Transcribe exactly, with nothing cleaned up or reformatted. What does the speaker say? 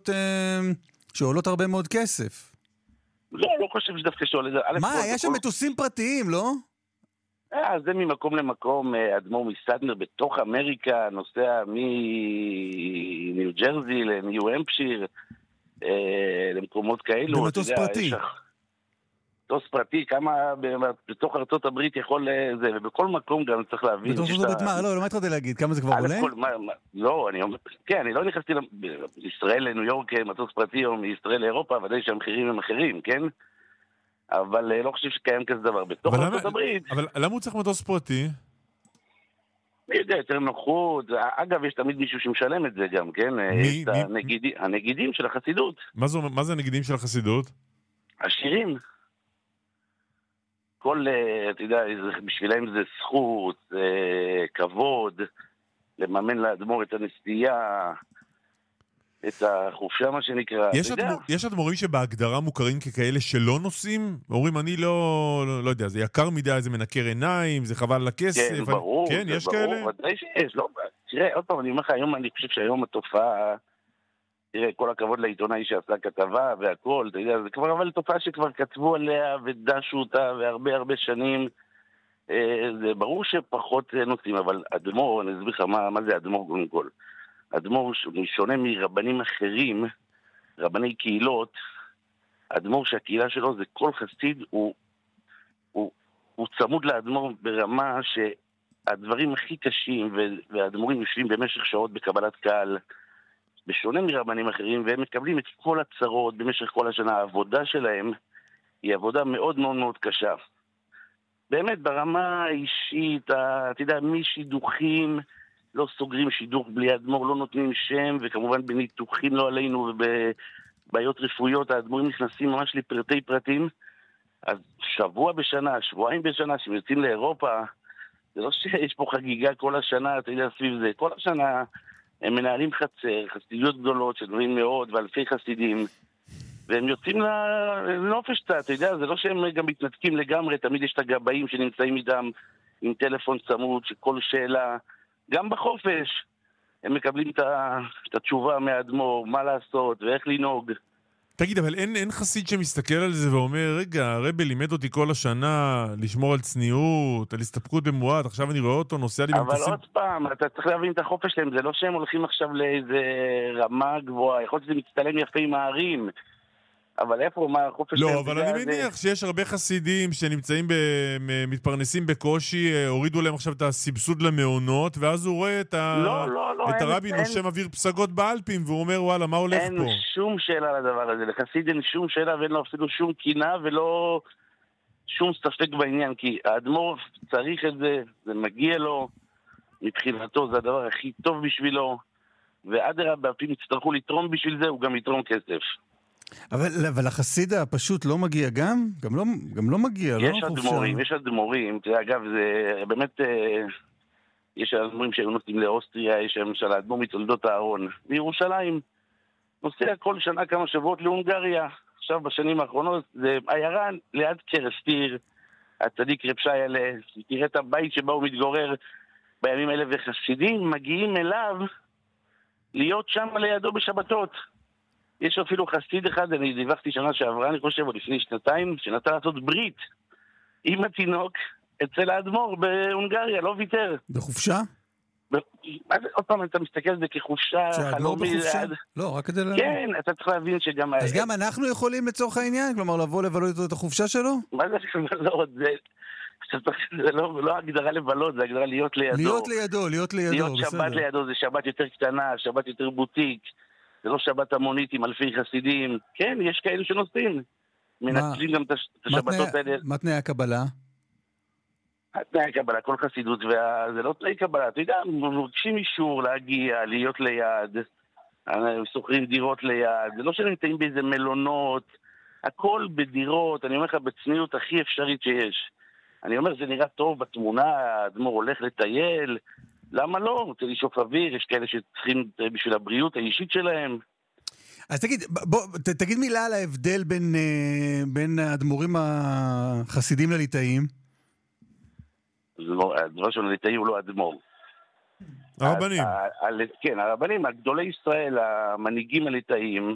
טיסות אה, שעולות הרבה מאוד כסף. לא, לא חושב שדווקא שעולה. מה, היה שם מטוסים פרטיים, לא? אה, זה ממקום למקום, אדמו"ר מסטנר בתוך אמריקה, נוסע מניו ג'רזי לניו המפשיר, למקומות כאלו. במטוס פרטי. מטוס פרטי, כמה בתוך ארצות הברית יכול זה, ובכל מקום גם צריך להבין. בתוך ארצות הברית, מה? לא, לא, מה התחלתי להגיד? כמה זה כבר עולה? לא, אני אומר, כן, אני לא נכנסתי לישראל לניו יורק מטוס פרטי, או מישראל לאירופה, ודאי שהמחירים הם אחרים, כן? אבל לא חושב שקיים כזה דבר. בתוך ארצות הברית... אבל למה הוא צריך מטוס פרטי? אני יודע, יותר נוחות. אגב, יש תמיד מישהו שמשלם את זה גם, כן? מי? הנגידים של החסידות. מה זה הנגידים של החסידות? השירים. כל, אתה יודע, בשבילם זה זכות, זה כבוד, לממן לאדמו"ר את הנסיעה, את החופשה, מה שנקרא. יש, אדמור, יש אדמו"רים שבהגדרה מוכרים ככאלה שלא נוסעים? אומרים, אני לא, לא, לא יודע, זה יקר מדי, זה מנקר עיניים, זה חבל לכסף. כן, ברור. כן, יש ברור, כאלה? ודאי שיש, לא, תראה, עוד פעם, אני אומר לך, היום, אני חושב שהיום התופעה, תראה, כל הכבוד לעיתונאי שעשה כתבה והכל, אתה יודע, זה כבר, אבל תופעה שכבר כתבו עליה ודשו אותה, והרבה הרבה שנים, זה ברור שפחות נוסעים, אבל אדמו"ר, אני אסביר לך מה, מה זה אדמו"ר קודם כל. אדמו"ר שונה מרבנים אחרים, רבני קהילות, אדמו"ר שהקהילה שלו זה כל חסיד, הוא, הוא, הוא צמוד לאדמו"ר ברמה שהדברים הכי קשים, והאדמו"רים יושבים במשך שעות בקבלת קהל, בשונה מרבנים אחרים, והם מקבלים את כל הצרות במשך כל השנה. העבודה שלהם היא עבודה מאוד מאוד מאוד קשה. באמת, ברמה האישית, אתה יודע, משידוכים, לא סוגרים שידוך בלי אדמו"ר, לא נותנים שם, וכמובן בניתוחים לא עלינו ובבעיות רפואיות, האדמו"רים נכנסים ממש לפרטי פרטים. אז שבוע בשנה, שבועיים בשנה, שהם יוצאים לאירופה, זה לא שיש פה חגיגה כל השנה, אתה יודע, סביב זה. כל השנה הם מנהלים חצר, חסידיות גדולות שדברים מאות ואלפי חסידים, והם יוצאים לנופש קצת, אתה יודע, זה לא שהם גם מתנתקים לגמרי, תמיד יש את הגבאים שנמצאים איתם עם טלפון צמוד, שכל שאלה, גם בחופש, הם מקבלים את התשובה מהאדמו"ר, מה לעשות ואיך לנהוג. תגיד, אבל אין, אין חסיד שמסתכל על זה ואומר, רגע, הרבי לימד אותי כל השנה לשמור על צניעות, על הסתפקות במועט, עכשיו אני רואה אותו, נוסע לי אבל במטוסים... עוד פעם, אתה צריך להבין את החופש שלהם, זה לא שהם הולכים עכשיו לאיזה רמה גבוהה, יכול להיות שזה מצטלם יפה עם הערים, אבל איפה, מה החופש שלהם? לא, אבל אני מניח שיש הרבה חסידים שנמצאים, מתפרנסים בקושי, הורידו להם עכשיו את הסבסוד למעונות, ואז הוא רואה את הרבי נושם אוויר פסגות באלפים, והוא אומר, וואלה, מה הולך פה? אין שום שאלה לדבר הזה, לחסיד אין שום שאלה, ואין לו אפילו שום קינה, ולא שום ספק בעניין, כי האדמו"ר צריך את זה, זה מגיע לו, מבחינתו זה הדבר הכי טוב בשבילו, ואדרבה, אפילו יצטרכו לתרום בשביל זה, הוא גם יתרום כסף. אבל, אבל החסיד הפשוט לא מגיע גם? גם לא, גם לא מגיע, יש לא? אדמו"רים, יש אדמו"רים, אגב, זה באמת, יש אדמו"רים שהיו נוסעים לאוסטריה, יש למשל האדמו"ר מתולדות הארון, בירושלים, נוסע כל שנה כמה שבועות להונגריה, עכשיו בשנים האחרונות, זה עיירה ליד קרסטיר, הצדיק רב שיילה, תראה את הבית שבה הוא מתגורר בימים אלה, וחסידים מגיעים אליו להיות שם לידו בשבתות. יש אפילו חסיד אחד, אני דיווחתי שנה שעברה, אני חושב, או לפני שנתיים, שנתן לעשות ברית עם התינוק אצל האדמו"ר בהונגריה, לא ויתר. בחופשה? עוד פעם, אתה מסתכל על זה כחופשה, שהאדמו"ר בחופשה? לא, רק כדי להבין. כן, אתה צריך להבין שגם... אז גם אנחנו יכולים לצורך העניין? כלומר, לבוא לבלות את החופשה שלו? מה זה לבלות? זה לא הגדרה לבלות, זה הגדרה להיות לידו. להיות לידו, להיות לידו, להיות שבת לידו, זה שבת יותר קטנה, שבת יותר בוטיק. זה לא שבת המונית עם אלפי חסידים. כן, יש כאלה שנוסעים. מנצלים גם את השבתות האלה. מה תנאי הקבלה? תנאי הקבלה, כל חסידות, זה לא תנאי קבלה. אתה יודע, מבקשים אישור להגיע, להיות ליד, סוחרים דירות ליד. זה לא שנמצאים באיזה מלונות. הכל בדירות, אני אומר לך, בצניעות הכי אפשרית שיש. אני אומר, זה נראה טוב בתמונה, האדמו"ר הולך לטייל, למה לא? רוצה לשאוף אוויר, יש כאלה שצריכים בשביל הבריאות האישית שלהם. אז תגיד, בוא, ת, תגיד מילה על ההבדל בין, בין האדמו"רים החסידים לליטאים. הדבר של הליטאי הוא לא אדמו"ר. הרבנים. כן, הרבנים, הגדולי ישראל, המנהיגים הליטאים,